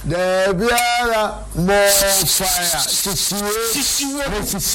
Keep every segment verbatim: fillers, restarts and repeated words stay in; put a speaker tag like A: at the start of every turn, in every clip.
A: There be more fire. Sisiwe.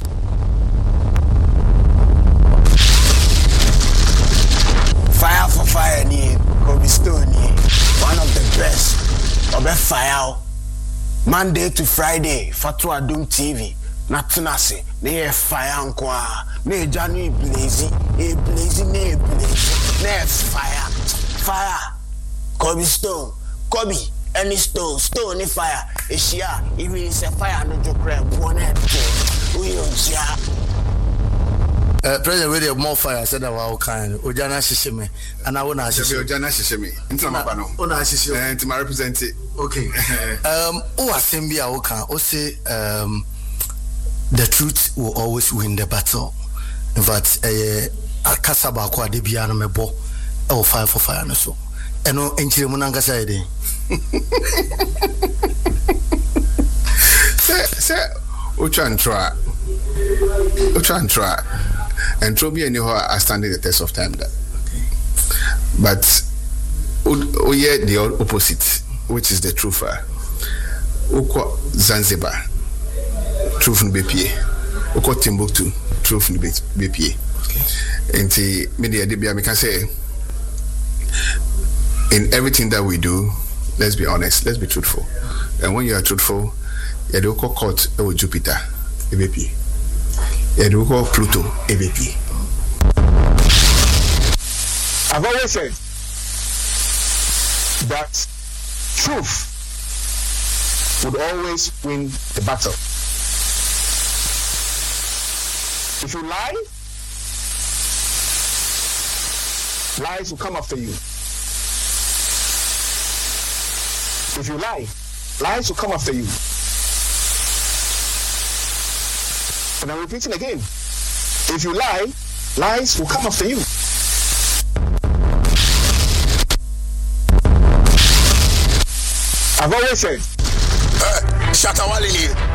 A: Fire for fire, ni Kobe Stone, one of the best. Obe fire. Monday to Friday, Fatu Adum T V. Natunase, ne fire nkwa. Ne Janu blazy, e blazy, ne blazy, ne fire, fire. Kobe Stone, Kobe. Any stone, stone, any fire. Eshia, even if it's a fire, no joke, one head. We are. Uh, President, we have more fire. I said that wow, kind. Ojana Shishime, and I want to Shishime.
B: Ojana Shishime. Into my panel.
A: Ona Shishime.
B: And to my representative.
A: Okay. um, oh, assembly, I can. Oh, say, um, the truth will always win the battle. In fact, eh, Kasaba kwa debiano mebo. Oh, fire for fire, no so. Eno enchire munanga saide.
B: Say, say, we try and try. We try and try. And throw me and you are standing the test of time. That. But we hear the opposite, which is the truth. Uko Zanzibar, truth in B P A. Uko Timbuktu, truth in B P A. And the media, I can say, in everything that we do, let's be honest, let's be truthful. And when you are truthful, you do call court or Jupiter, A B P. You do call Pluto, A B P.
C: I've always said that truth would always win the battle. If you lie, lies will come after you. If you lie, lies will come after you. And I'm repeating again. If you lie, lies will come after you. I've always said,
D: uh, Shatawale.